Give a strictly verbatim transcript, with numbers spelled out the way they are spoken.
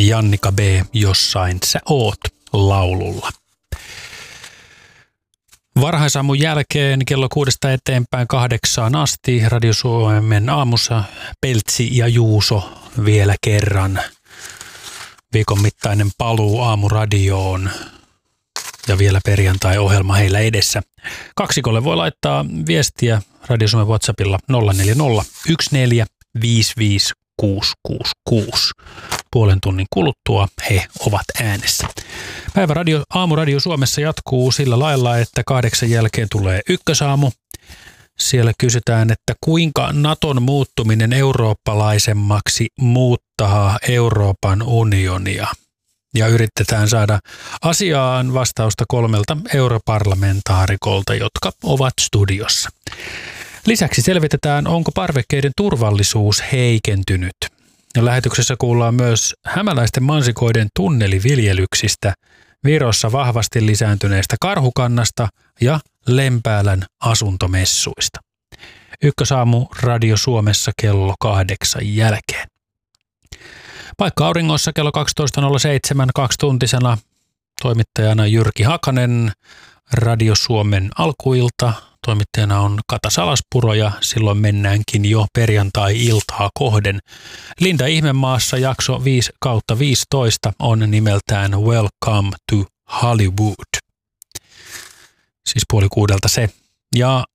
Jannika B. Jossain sä oot laululla. Varhaisaamun jälkeen kello kuudesta eteenpäin kahdeksaan asti Radio Suomen aamussa Peltsi ja Juuso vielä kerran. Viikon mittainen paluu aamuradioon ja vielä perjantai-ohjelma heillä edessä. Kaksikolle voi laittaa viestiä Radio Suomen WhatsAppilla nolla neljä nolla yksi neljä viisi viisi kuusi kuusi kuusi. Puolen tunnin kuluttua he ovat äänessä. Päiväradio, aamuradio Suomessa jatkuu sillä lailla, että kahdeksan jälkeen tulee ykkösaamu. Siellä kysytään, että kuinka Naton muuttuminen eurooppalaisemmaksi muuttaa Euroopan unionia. Ja yritetään saada asiaan vastausta kolmelta europarlamentaarikolta, jotka ovat studiossa. Lisäksi selvitetään, onko parvekkeiden turvallisuus heikentynyt. Lähetyksessä kuullaan myös hämäläisten mansikoiden tunneliviljelyksistä, Virossa vahvasti lisääntyneestä karhukannasta ja Lempäälän asuntomessuista. Ykkösaamu Radio Suomessa kello kahdeksan jälkeen. Paikka auringossa kello kaksitoista nolla seitsemän kaksituntisena. Toimittajana Jyrki Hakanen, Radio Suomen alkuilta. Toimittajana on Kata Salaspuro ja silloin mennäänkin jo perjantai-iltaa kohden. Linda Ihmemaassa jakso viisi kautta viisitoista on nimeltään Welcome to Hollywood. Siis puoli kuudelta se. Ja